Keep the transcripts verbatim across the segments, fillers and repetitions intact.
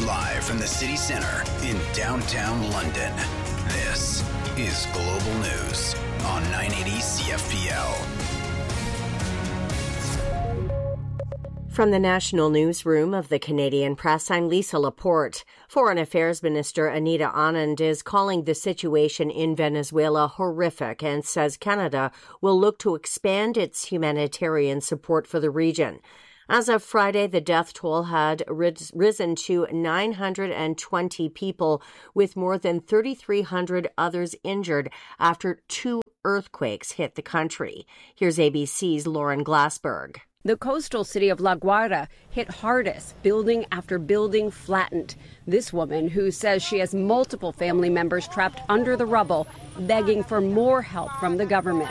Live from the city center in downtown London, this is Global News on nine eighty C F P L. From the National Newsroom of the Canadian Press, I'm Lisa Laporte. Foreign Affairs Minister Anita Anand is calling the situation in Venezuela horrific and says Canada will look to expand its humanitarian support for the region. As of Friday, the death toll had risen to nine hundred twenty people, with more than three thousand three hundred others injured after two earthquakes hit the country. Here's A B C's Lauren Glassberg. The coastal city of La Guaira hit hardest, building after building flattened. This woman, who says she has multiple family members trapped under the rubble, begging for more help from the government.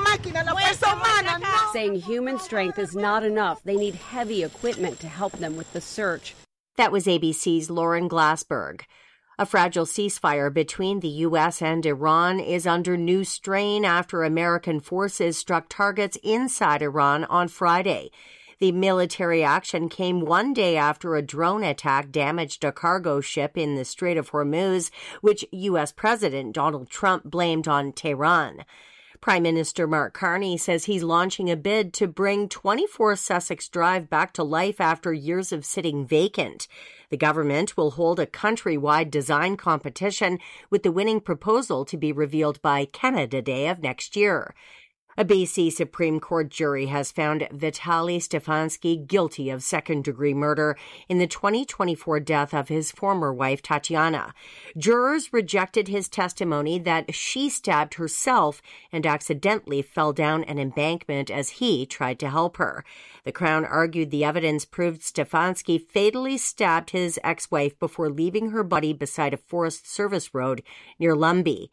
Saying human strength is not enough. They need heavy equipment to help them with the search. That was A B C's Lauren Glassberg. A fragile ceasefire between the U S and Iran is under new strain after American forces struck targets inside Iran on Friday. The military action came one day after a drone attack damaged a cargo ship in the Strait of Hormuz, which U S President Donald Trump blamed on Tehran. Prime Minister Mark Carney says he's launching a bid to bring twenty-four Sussex Drive back to life after years of sitting vacant. The government will hold a countrywide design competition, with the winning proposal to be revealed by Canada Day of next year. A B C Supreme Court jury has found Vitaly Stefanski guilty of second-degree murder in the twenty twenty-four death of his former wife, Tatiana. Jurors rejected his testimony that she stabbed herself and accidentally fell down an embankment as he tried to help her. The Crown argued the evidence proved Stefanski fatally stabbed his ex-wife before leaving her body beside a Forest Service road near Lumby.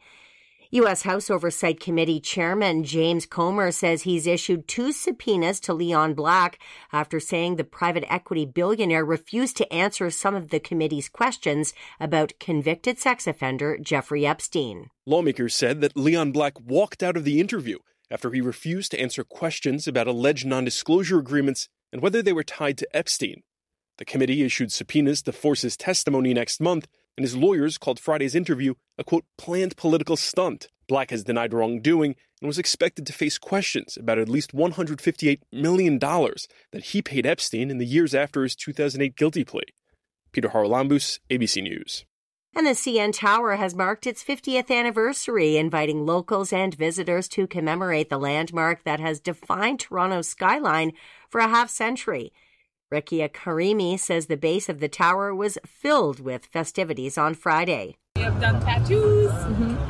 U S House Oversight Committee Chairman James Comer says he's issued two subpoenas to Leon Black after saying the private equity billionaire refused to answer some of the committee's questions about convicted sex offender Jeffrey Epstein. Lawmakers said that Leon Black walked out of the interview after he refused to answer questions about alleged non-disclosure agreements and whether they were tied to Epstein. The committee issued subpoenas to force his testimony next month, and his lawyers called Friday's interview a, quote, planned political stunt. Black has denied wrongdoing and was expected to face questions about at least one hundred fifty-eight million dollars that he paid Epstein in the years after his two thousand eight guilty plea. Peter Haralambous, A B C News. And the C N Tower has marked its fiftieth anniversary, inviting locals and visitors to commemorate the landmark that has defined Toronto's skyline for a half-century. Rekia Karimi says the base of the tower was filled with festivities on Friday. We have done tattoos, mm-hmm.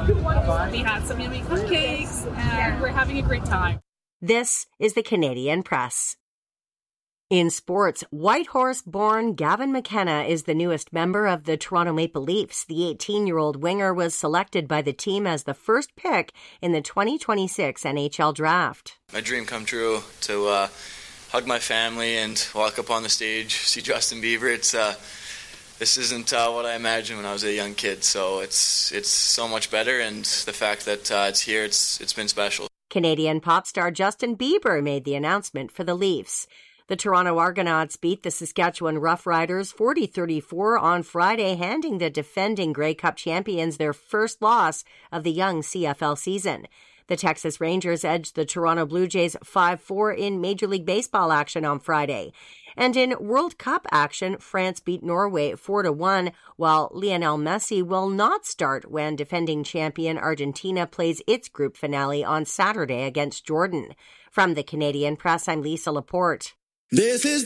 um, we had some yummy cupcakes, and we're having a great time. This is the Canadian Press. In sports, Whitehorse-born Gavin McKenna is the newest member of the Toronto Maple Leafs. The eighteen-year-old winger was selected by the team as the first pick in the twenty twenty-six N H L draft. My dream come true to uh, hug my family and walk up on the stage, see Justin Bieber. It's uh, this isn't uh, what I imagined when I was a young kid, so it's it's so much better. And the fact that uh, it's here, it's it's been special. Canadian pop star Justin Bieber made the announcement for the Leafs. The Toronto Argonauts beat the Saskatchewan Roughriders forty thirty-four on Friday, handing the defending Grey Cup champions their first loss of the young C F L season. The Texas Rangers edged the Toronto Blue Jays five four in Major League Baseball action on Friday. And in World Cup action, France beat Norway four to one, while Lionel Messi will not start when defending champion Argentina plays its group finale on Saturday against Jordan. From the Canadian Press, I'm Lisa Laporte. This is